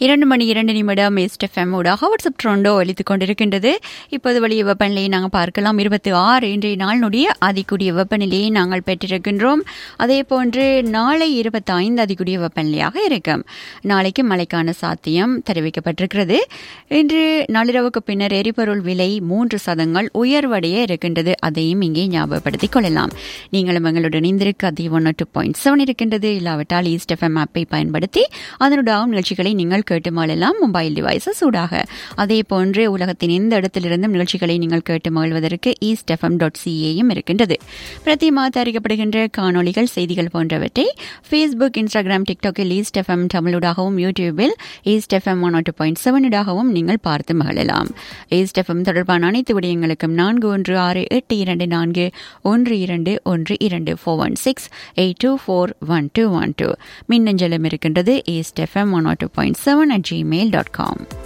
2:02 east FM ஊடாக WhatsApp ட்ரோண்டோ ஒலித்துக் கொண்டிருக்கின்றது. இப்போது வெளிய வெப்பநிலையை நாங்கள் பார்க்கலாம். 26 இன்றைய நாளினுடைய அதிகூடிய வெப்பநிலையை நாங்கள் பெற்றிருக்கின்றோம். அதே போன்று நாளை 25 அதிகூடிய வெப்பநிலையாக இருக்கும். நாளைக்கு மழைக்கான சாத்தியம் தெரிவிக்கப்பட்டிருக்கிறது. இன்று நள்ளிரவுக்கு பின்னர் எரிபொருள் விலை 3% உயர்வடைய இருக்கின்றது. அதையும் இங்கே ஞாபகப்படுத்திக் கொள்ளலாம். நீங்களும் எங்களுடன் இணைந்திருக்க அது 102.7 இருக்கின்றது. இல்லாவிட்டால் ஈஸ்ட் எஃப்எம் ஆப்பை பயன்படுத்தி அதனுடைய நிகழ்ச்சிகளை நீங்கள் கேட்டு மகிழலாம் மொபைல் டிவைசஸ் ஊடாக. அதே போன்று உலகத்தின் எந்த இடத்திலிருந்தும் நிகழ்ச்சிகளை நீங்கள் கேட்டு மகிழ்வதற்கு eastfm.ca இருக்கின்றது. பிரதிமா தயாரிக்கப்படுகின்ற காணொலிகள், செய்திகள் போன்றவற்றை Facebook, Instagram, TikTokல் ஈஸ்ட் எஃப்எம் தமிழூடாகவும், யூடியூபில் ஈஸ்ட் எஃப்எம் 102.7 ஊடாகவும் நீங்கள் பார்த்து மகிழலாம். ஈஸ்ட் எஃப்எம் தொடர்பான அனைத்து விடயங்களுக்கும் 4168241212 416-824-1212 மின்னஞ்சலும் இருக்கின்றது eastfm102.7@gmail.com.